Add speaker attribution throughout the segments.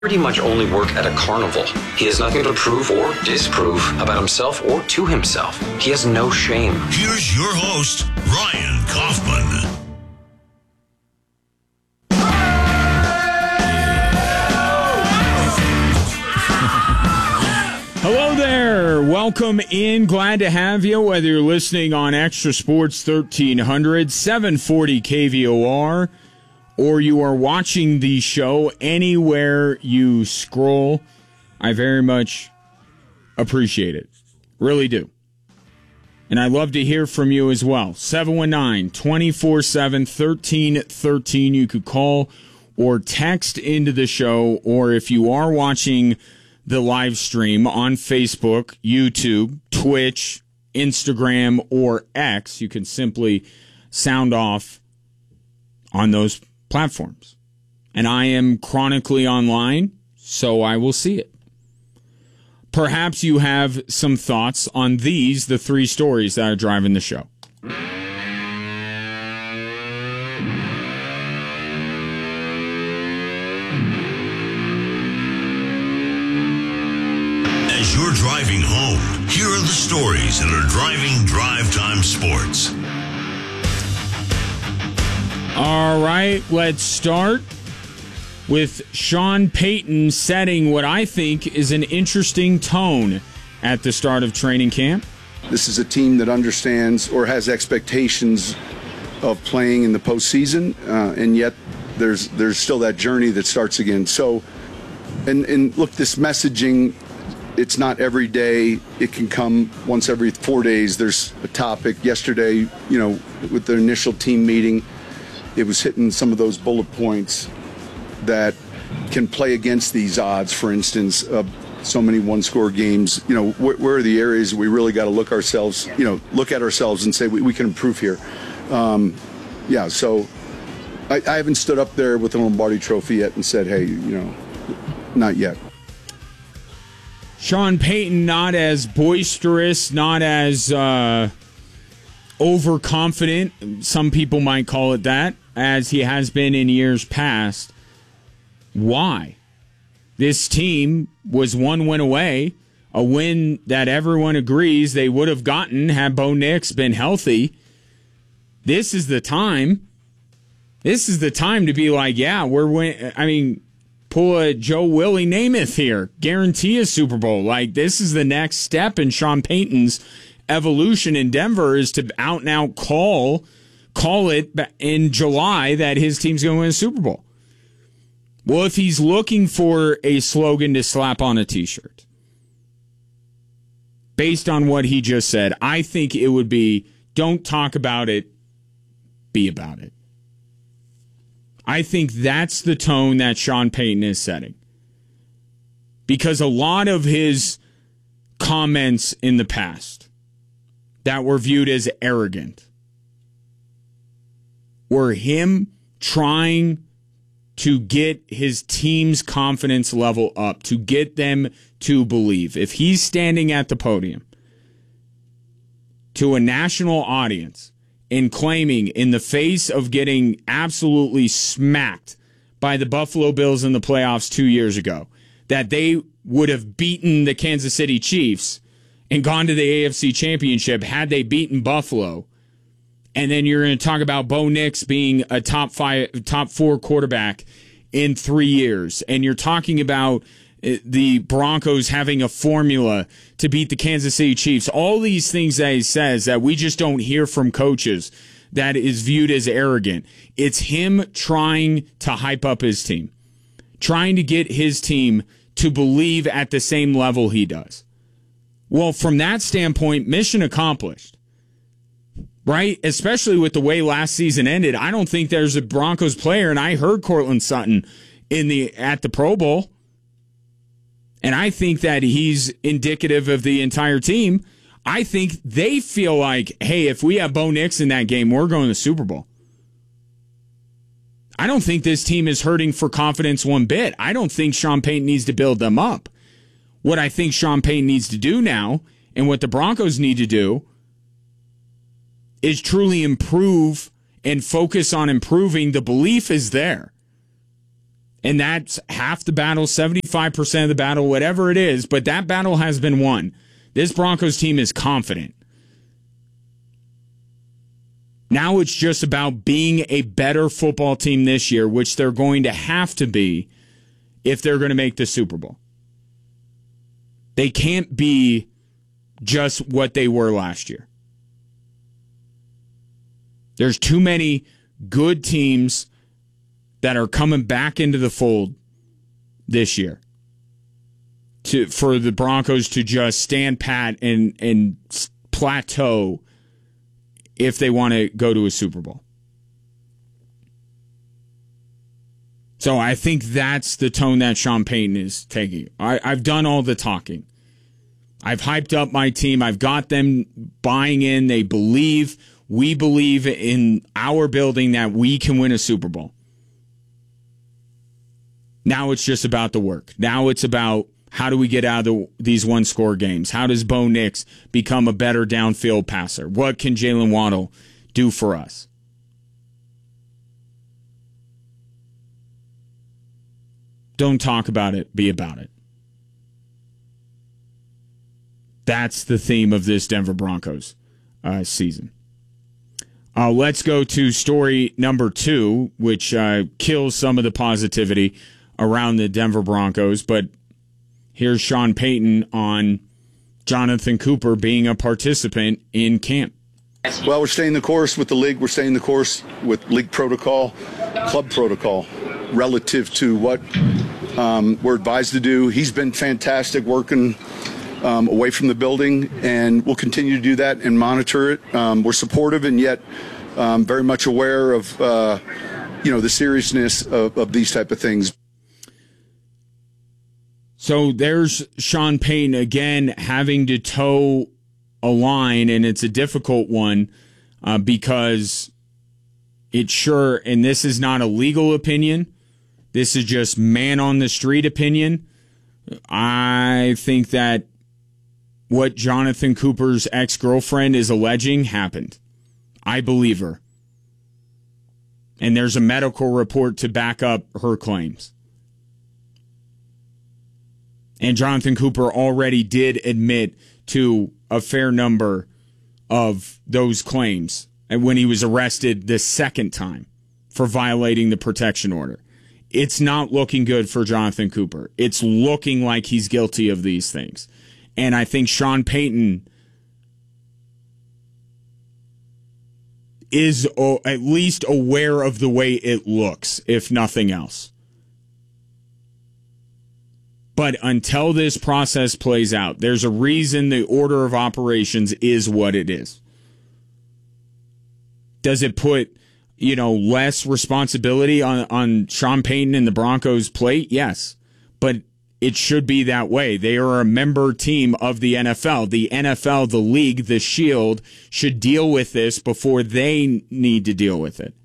Speaker 1: pretty much only work at a carnival. He has nothing to prove or disprove about himself or to himself. He has no shame.
Speaker 2: Here's your host, Ryan Kaufman.
Speaker 3: Hello there. Welcome in. Glad to have you, whether you're listening on Extra Sports 1300, 740 KVOR, or you are watching the show anywhere you scroll. I very much appreciate it. Really do. And I'd love to hear from you as well. 719-247-1313. You could call or text into the show, or if you are watching the live stream on Facebook, YouTube, Twitch, Instagram, or X, you can simply sound off on those platforms. And I am chronically online, so I will see it. Perhaps you have some thoughts on the three stories that are driving the show.
Speaker 2: As you're driving home, here are the stories that are driving Drive Time Sports.
Speaker 3: All right, let's start with Sean Payton setting what I think is an interesting tone at the start of training camp.
Speaker 4: This is a team that understands or has expectations of playing in the postseason, and yet there's still that journey that starts again. So, and look, this messaging, it's not every day. It can come once every 4 days. There's a topic. Yesterday, with the initial team meeting, it was hitting some of those bullet points that can play against these odds. For instance, so many one-score games. Where are the areas we really got to look at ourselves and say we can improve here. So I haven't stood up there with the Lombardi Trophy yet and said, hey, not yet.
Speaker 3: Sean Payton, not as boisterous, not as overconfident, some people might call it that, as he has been in years past. Why? This team was one win away, a win that everyone agrees they would have gotten had Bo Nix been healthy. This is the time. This is the time to be like, yeah, we're winning. I mean, pull a Joe Willie Namath here. Guarantee a Super Bowl. Like, this is the next step in Sean Payton's evolution in Denver, is to out and out call it in July that his team's going to win a Super Bowl. Well, if he's looking for a slogan to slap on a T-shirt, based on what he just said, I think it would be, don't talk about it, be about it. I think that's the tone that Sean Payton is setting. Because a lot of his comments in the past that were viewed as arrogant were him trying to get his team's confidence level up, to get them to believe. If he's standing at the podium to a national audience and claiming, in the face of getting absolutely smacked by the Buffalo Bills in the playoffs 2 years ago, that they would have beaten the Kansas City Chiefs and gone to the AFC Championship had they beaten Buffalo, and then you're going to talk about Bo Nix being a top 4 quarterback in 3 years, and you're talking about the Broncos having a formula to beat the Kansas City Chiefs. All these things that he says that we just don't hear from coaches that is viewed as arrogant. It's him trying to hype up his team, trying to get his team to believe at the same level he does. Well, from that standpoint, mission accomplished. Right? Especially with the way last season ended. I don't think there's a Broncos player, and I heard Courtland Sutton at the Pro Bowl, and I think that he's indicative of the entire team. I think they feel like, hey, if we have Bo Nix in that game, we're going to the Super Bowl. I don't think this team is hurting for confidence one bit. I don't think Sean Payton needs to build them up. What I think Sean Payton needs to do now, and what the Broncos need to do, is truly improve and focus on improving. The belief is there. And that's half the battle, 75% of the battle, whatever it is. But that battle has been won. This Broncos team is confident. Now it's just about being a better football team this year, which they're going to have to be if they're going to make the Super Bowl. They can't be just what they were last year. There's too many good teams that are coming back into the fold this year for the Broncos to just stand pat and plateau if they want to go to a Super Bowl. So I think that's the tone that Sean Payton is taking. I've done all the talking. I've hyped up my team. I've got them buying in. They believe. We believe in our building that we can win a Super Bowl. Now it's just about the work. Now it's about how do we get out of these one-score games? How does Bo Nix become a better downfield passer? What can Jalen Waddle do for us? Don't talk about it, be about it. That's the theme of this Denver Broncos season. Let's go to story number 2, which kills some of the positivity around the Denver Broncos. But here's Sean Payton on Jonathan Cooper being a participant in camp.
Speaker 4: Well, we're staying the course with the league. We're staying the course with league protocol, club protocol, relative to what we're advised to do. He's been fantastic working away from the building, and we'll continue to do that and monitor it. We're supportive and yet very much aware of the seriousness of these type of things.
Speaker 3: So there's Sean Payton again having to toe a line, and it's a difficult one because it's sure, and this is not a legal opinion. This is just man on the street opinion. I think that what Jonathan Cooper's ex-girlfriend is alleging happened. I believe her. And there's a medical report to back up her claims. And Jonathan Cooper already did admit to a fair number of those claims when he was arrested the second time for violating the protection order. It's not looking good for Jonathan Cooper. It's looking like he's guilty of these things. And I think Sean Payton is at least aware of the way it looks, if nothing else. But until this process plays out, there's a reason the order of operations is what it is. Does it put, less responsibility on Sean Payton and the Broncos' plate? Yes. But it should be that way. They are a member team of the NFL. The NFL, the league, the Shield should deal with this before they need to deal with it.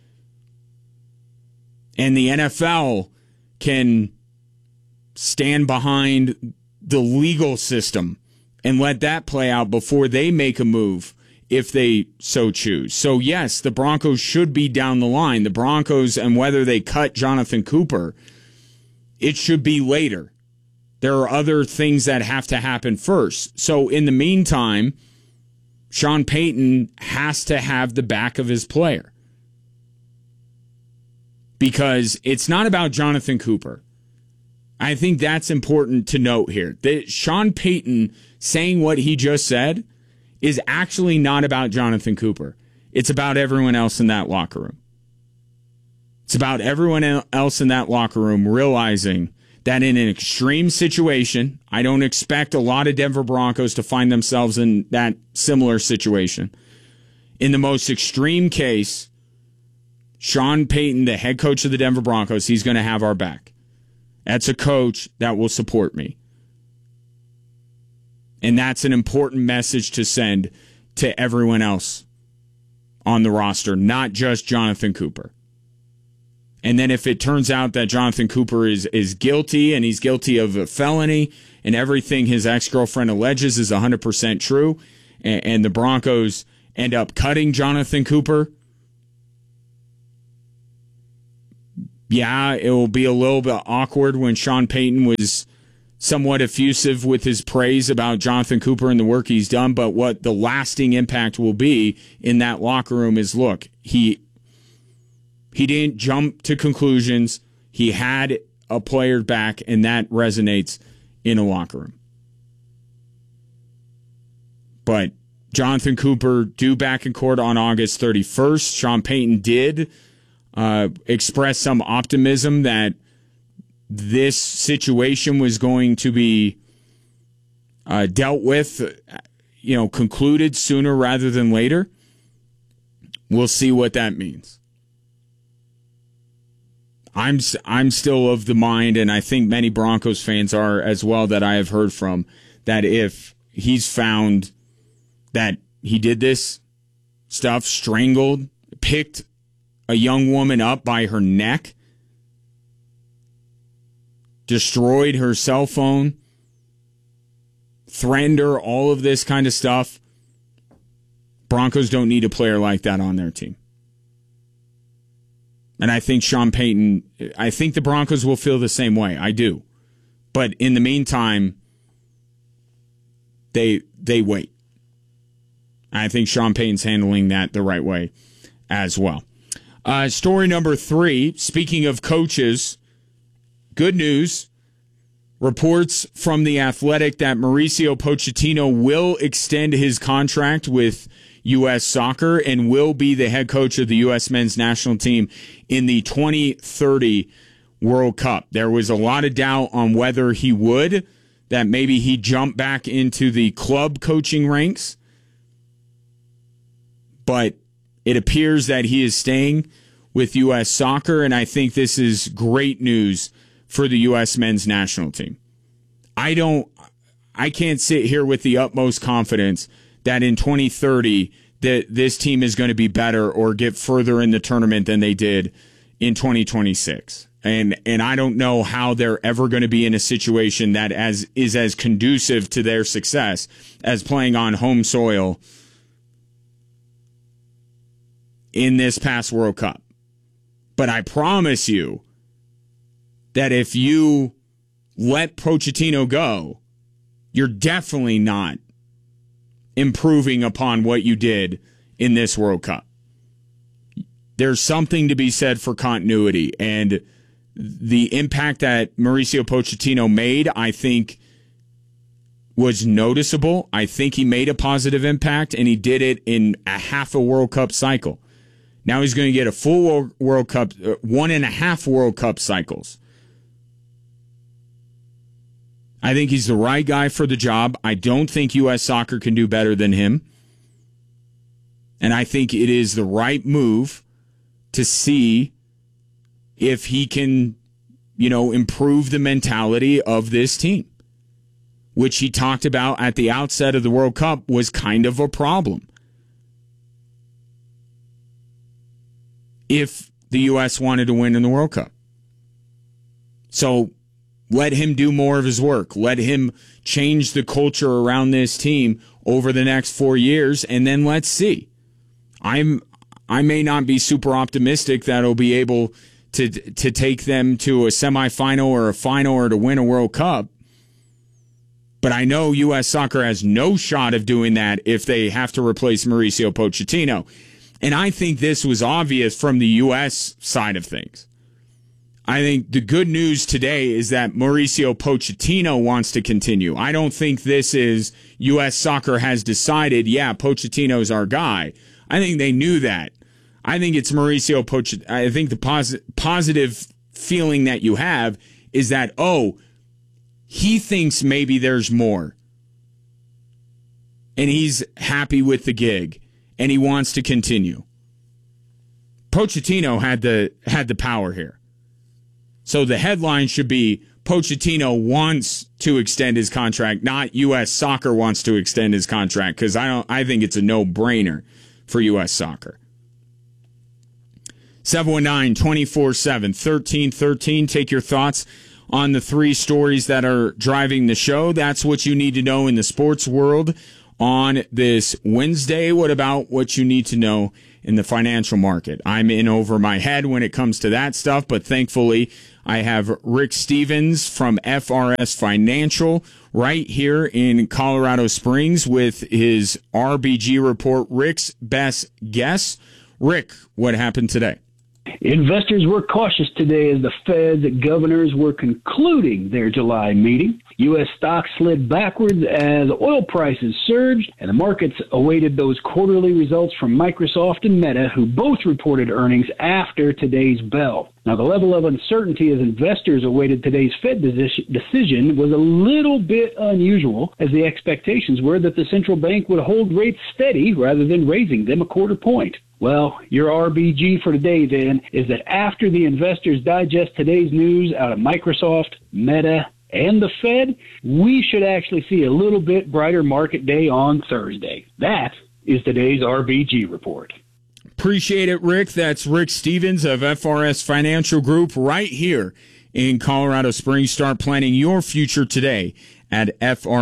Speaker 3: And the NFL can stand behind the legal system and let that play out before they make a move if they so choose. So, yes, the Broncos should be down the line. The Broncos, and whether they cut Jonathan Cooper, it should be later. There are other things that have to happen first. So, in the meantime, Sean Payton has to have the back of his player. Because it's not about Jonathan Cooper. I think that's important to note here. That Sean Payton saying what he just said is actually not about Jonathan Cooper. It's about everyone else in that locker room. It's about everyone else in that locker room realizing that in an extreme situation, I don't expect a lot of Denver Broncos to find themselves in that similar situation. In the most extreme case, Sean Payton, the head coach of the Denver Broncos, he's going to have our back. That's a coach that will support me. And that's an important message to send to everyone else on the roster, not just Jonathan Cooper. And then if it turns out that Jonathan Cooper is guilty and he's guilty of a felony and everything his ex-girlfriend alleges is 100% true, and the Broncos end up cutting Jonathan Cooper, Yeah, it will be a little bit awkward when Sean Payton was somewhat effusive with his praise about Jonathan Cooper and the work he's done, but what the lasting impact will be in that locker room is, look, he didn't jump to conclusions. He had a player back, and that resonates in a locker room. But Jonathan Cooper due back in court on August 31st. Sean Payton did express some optimism that this situation was going to be dealt with, concluded sooner rather than later. We'll see what that means. I'm still of the mind, and I think many Broncos fans are as well, that I have heard from, that if he's found that he did this stuff, strangled, picked a young woman up by her neck, destroyed her cell phone, threatened her, all of this kind of stuff, Broncos don't need a player like that on their team. And I think Sean Payton, I think the Broncos will feel the same way. I do. But in the meantime, they wait. I think Sean Payton's handling that the right way as well. Story number 3, speaking of coaches, good news. Reports from The Athletic that Mauricio Pochettino will extend his contract with U.S. Soccer and will be the head coach of the U.S. men's national team in the 2030 World Cup. There was a lot of doubt on whether he would, that maybe he jumped back into the club coaching ranks. But it appears that he is staying with U.S. Soccer, and I think this is great news for the U.S. men's national team. I can't sit here with the utmost confidence that in 2030 that this team is going to be better or get further in the tournament than they did in 2026. And I don't know how they're ever going to be in a situation that is as conducive to their success as playing on home soil in this past World Cup. But I promise you that if you let Pochettino go, you're definitely not improving upon what you did in this World Cup. There's something to be said for continuity, and the impact that Mauricio Pochettino made, I think, was noticeable. I think he made a positive impact, and he did it in a half a World Cup cycle. Now he's going to get a full World Cup, 1.5 World Cup cycles. I think he's the right guy for the job. I don't think U.S. Soccer can do better than him. And I think it is the right move to see if he can, improve the mentality of this team, which he talked about at the outset of the World Cup was kind of a problem. If the U.S. wanted to win in the World Cup. So let him do more of his work. Let him change the culture around this team over the next 4 years, and then let's see. I may not be super optimistic that he'll be able to take them to a semifinal or a final or to win a World Cup, but I know U.S. Soccer has no shot of doing that if they have to replace Mauricio Pochettino. And I think this was obvious from the U.S. side of things. I think the good news today is that Mauricio Pochettino wants to continue. I don't think this is U.S. Soccer has decided, Pochettino's our guy. I think they knew that. I think it's Mauricio Pochettino. I think the positive feeling that you have is that, he thinks maybe there's more. And he's happy with the gig. And he wants to continue. Pochettino had the power here. So the headline should be Pochettino wants to extend his contract, not U.S. Soccer wants to extend his contract, because I think it's a no-brainer for U.S. Soccer. 719-247-1313. Take your thoughts on the 3 stories that are driving the show. That's what you need to know in the sports world on this Wednesday. What about what you need to know in the financial market. I'm in over my head when it comes to that stuff, but thankfully I have Rick Stevens from FRS Financial right here in Colorado Springs with his RBG report, Rick's Best Guess. Rick, what happened today?
Speaker 5: Investors were cautious today as the Fed governors were concluding their July meeting. U.S. stocks slid backwards as oil prices surged, and the markets awaited those quarterly results from Microsoft and Meta, who both reported earnings after today's bell. Now, the level of uncertainty as investors awaited today's Fed decision was a little bit unusual, as the expectations were that the central bank would hold rates steady rather than raising them a quarter point. Well, your RBG for today, then, is that after the investors digest today's news out of Microsoft, Meta, and the Fed, we should actually see a little bit brighter market day on Thursday. That is today's RBG report.
Speaker 3: Appreciate it, Rick. That's Rick Stevens of FRS Financial Group right here in Colorado Springs. Start planning your future today at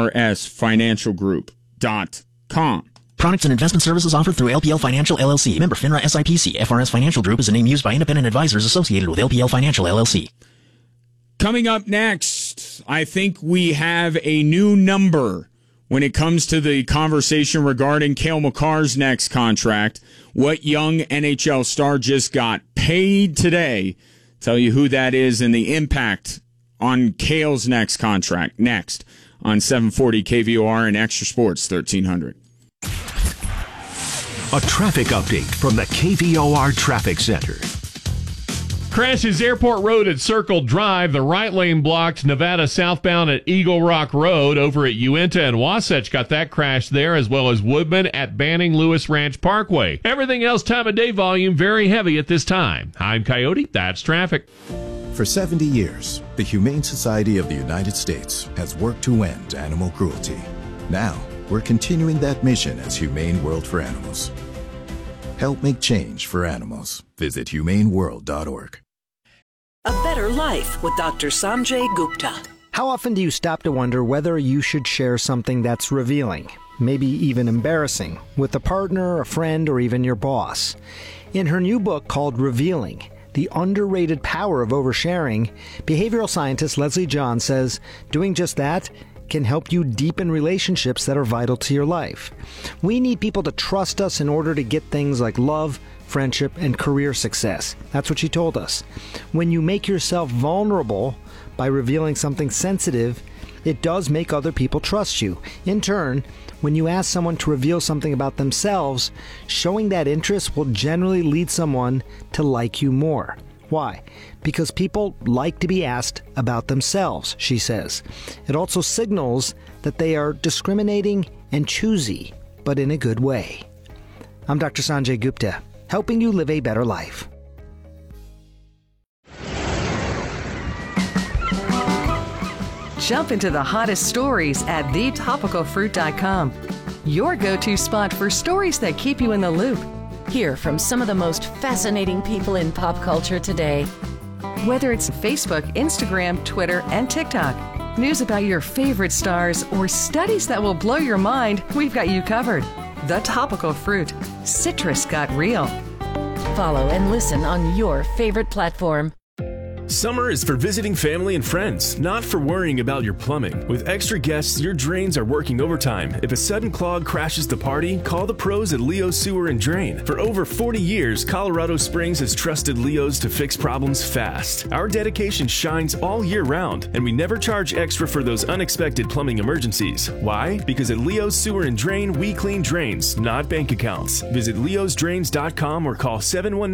Speaker 3: frsfinancialgroup.com.
Speaker 6: Products and investment services offered through LPL Financial, LLC. Member FINRA SIPC. FRS Financial Group is a name used by independent advisors associated with LPL Financial, LLC.
Speaker 3: Coming up next, I think we have a new number when it comes to the conversation regarding Cale Makar's next contract. What young NHL star just got paid today? Tell you who that is and the impact on Cale's next contract. Next on 740 KVOR and Extra Sports 1300.
Speaker 7: A traffic update from the KVOR Traffic Center.
Speaker 8: Crashes Airport Road at Circle Drive. The right lane blocked. Nevada southbound at Eagle Rock Road. Over at Uinta and Wasatch got that crash there, as well as Woodman at Banning Lewis Ranch Parkway. Everything else time of day volume very heavy at this time. I'm Coyote. That's traffic.
Speaker 9: For 70 years, the Humane Society of the United States has worked to end animal cruelty. Now, we're continuing that mission as Humane World for Animals. Help make change for animals. Visit humaneworld.org.
Speaker 10: A Better Life with Dr. Sanjay Gupta.
Speaker 11: How often do you stop to wonder whether you should share something that's revealing, maybe even embarrassing, with a partner, a friend, or even your boss? In her new book called Revealing, The Underrated Power of Oversharing, behavioral scientist Leslie John says doing just that can help you deepen relationships that are vital to your life. We need people to trust us in order to get things like love, friendship, and career success. That's what she told us. When you make yourself vulnerable by revealing something sensitive, it does make other people trust you. In turn, when you ask someone to reveal something about themselves, showing that interest will generally lead someone to like you more. Why? Because people like to be asked about themselves, she says. It also signals that they are discriminating and choosy, but in a good way. I'm Dr. Sanjay Gupta, helping you live a better life.
Speaker 12: Jump into the hottest stories at thetopicalfruit.com. Your go-to spot for stories that keep you in the loop.
Speaker 13: Hear from some of the most fascinating people in pop culture today.
Speaker 12: Whether it's Facebook, Instagram, Twitter, and TikTok, news about your favorite stars, or studies that will blow your mind, we've got you covered. The Topical Fruit. Citrus got real.
Speaker 13: Follow and listen on your favorite platform.
Speaker 14: Summer is for visiting family and friends, not for worrying about your plumbing. With extra guests, your drains are working overtime. If a sudden clog crashes the party, call the pros at Leo's Sewer and Drain. For over 40 years, Colorado Springs has trusted Leo's to fix problems fast. Our dedication shines all year round, and we never charge extra for those unexpected plumbing emergencies. Why? Because at Leo's Sewer and Drain, we clean drains, not bank accounts. Visit leosdrains.com or call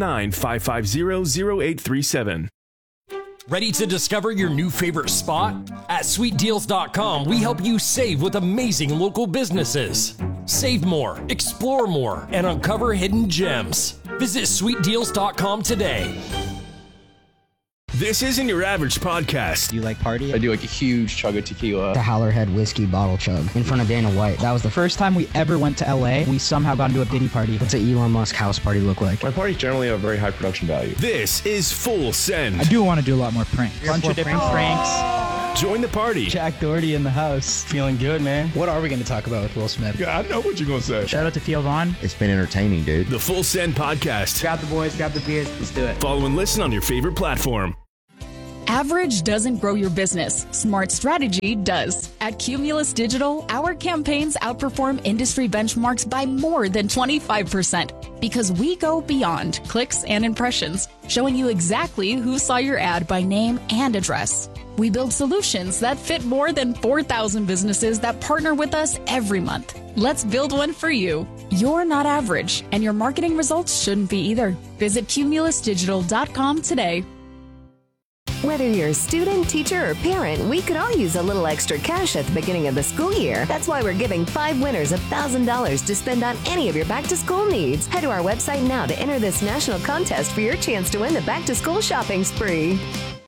Speaker 14: 719-550-0837.
Speaker 15: Ready to discover your new favorite spot? At SweetDeals.com, we help you save with amazing local businesses. Save more, explore more, and uncover hidden gems. Visit SweetDeals.com today.
Speaker 14: This isn't your average podcast.
Speaker 16: Do you like party?
Speaker 17: I do like a huge chug of tequila.
Speaker 16: The Howlerhead whiskey bottle chug in front of Dana White. That was the first time we ever went to LA. We somehow got into a Diddy party. What's an Elon Musk house party look like?
Speaker 17: My parties generally have very high production value.
Speaker 14: This is Full Send.
Speaker 18: I do want to do a lot more pranks.
Speaker 16: Bunch of different pranks.
Speaker 14: Join the party.
Speaker 16: Jack Doherty in the house. Feeling good, man. What are we going to talk about with Will Smith?
Speaker 14: Yeah, I know what you're going to say.
Speaker 16: Shout out to Theo Vaughn.
Speaker 18: It's been entertaining, dude.
Speaker 14: The Full Send Podcast.
Speaker 16: Grab the boys, grab the beers. Let's do it.
Speaker 14: Follow and listen on your favorite platform.
Speaker 19: Average doesn't grow your business. Smart strategy does. At Cumulus Digital, our campaigns outperform industry benchmarks by more than 25% because we go beyond clicks and impressions, showing you exactly who saw your ad by name and address. We build solutions that fit more than 4,000 businesses that partner with us every month. Let's build one for you. You're not average, and your marketing results shouldn't be either. Visit cumulusdigital.com today.
Speaker 20: Whether you're a student, teacher, or parent, we could all use a little extra cash at the beginning of the school year. That's why we're giving 5 winners $1,000 to spend on any of your back-to-school needs. Head to our website now to enter this national contest for your chance to win the back-to-school shopping spree.